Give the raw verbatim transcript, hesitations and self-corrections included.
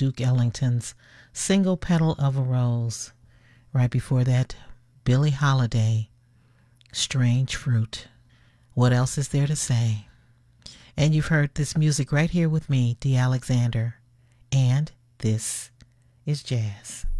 Duke Ellington's Single Petal of a Rose. Right before that, Billie Holiday, Strange Fruit. What else is there to say? And you've heard this music right here with me, Dee Alexander. And this is jazz.